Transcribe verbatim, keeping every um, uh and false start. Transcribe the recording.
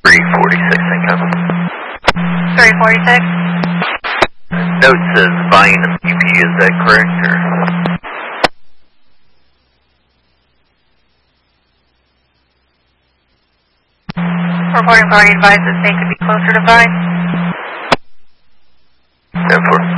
three forty-six, income. three forty-six? Note says Vine and P P, is that correct? Or? Reporting party advised that they could be closer to Vine. ten four.